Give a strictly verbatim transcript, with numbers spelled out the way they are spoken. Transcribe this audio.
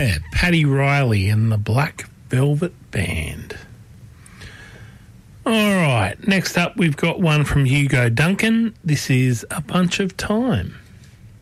Yeah, Paddy Riley and the Black Velvet Band. All right, next up we've got one from Hugo Duncan. This is A Bunch of Time.